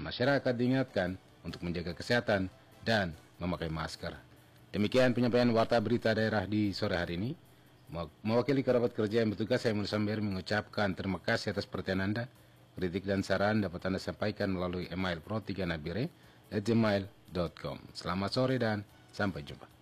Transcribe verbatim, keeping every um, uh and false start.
masyarakat diingatkan untuk menjaga kesehatan dan memakai masker. Demikian penyampaian warta berita daerah di sore hari ini. Mewakili kerabat kerja yang bertugas, saya Mulya Samber mengucapkan terima kasih atas perhatian Anda. Kritik dan saran dapat Anda sampaikan melalui email pro tiga nabire at gmail dot com. Selamat sore dan sampai jumpa.